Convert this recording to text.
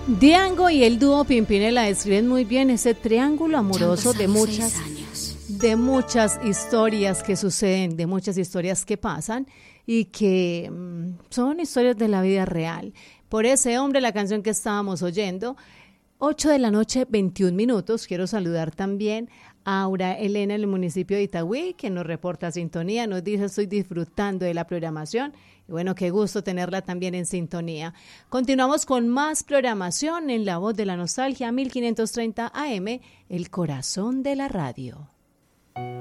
Diango y el dúo Pimpinela describen muy bien ese triángulo amoroso de muchas historias que suceden, de muchas historias que pasan y que son historias de la vida real. Por ese hombre, la canción que estábamos oyendo, 8 de la noche, 21 minutos. Quiero saludar también a Aura Elena en el municipio de Itagüí, que nos reporta sintonía, nos dice: estoy disfrutando de la programación. Y bueno, qué gusto tenerla también en sintonía. Continuamos con más programación en La Voz de la Nostalgia, 1530 AM, el corazón de la radio.